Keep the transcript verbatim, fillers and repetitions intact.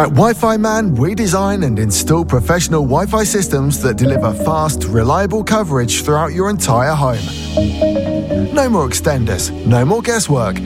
At Wi-Fi Man, we design and install professional Wi-Fi systems that deliver fast, reliable coverage throughout your entire home. No more extenders, no more guesswork.